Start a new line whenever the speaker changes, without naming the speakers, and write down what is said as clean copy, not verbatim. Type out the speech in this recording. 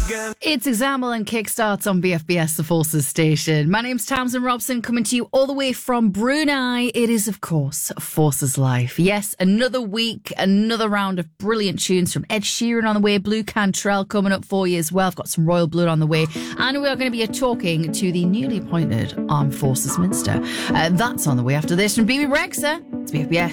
It's Example and Kickstarts on BFBS, the Forces station. My name's Tamsin Robson, coming to you all the way from Brunei. It is, of course, Forces Life. Yes, another week, another round of brilliant tunes from Ed Sheeran on the way, Blue Cantrell coming up for you as well. I've got some Royal Blood on the way. And we are going to be talking to the newly appointed Armed Forces Minister. That's on the way after this from BB Rexa. It's BFBS.